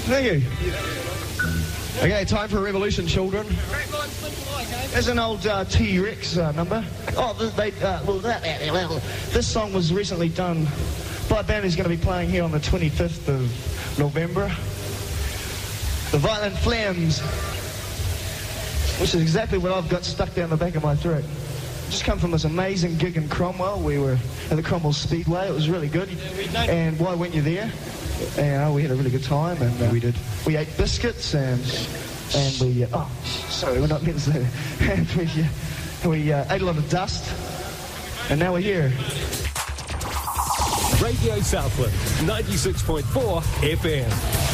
Thank you. Okay, time for a revolution, children. There's an old T-Rex number. Oh, this song was recently done by a band who's going to be playing here on the 25th of November. The Violent Flames, which is exactly what I've got stuck down the back of my throat. Just come from this amazing gig in Cromwell. We were at the Cromwell Speedway. It was really good. And why weren't you there? And we had a really good time, and we did. We ate biscuits, and we sorry, we're not meant to say that. And we ate a lot of dust, and now we're here. Radio Southland, 96.4 FM.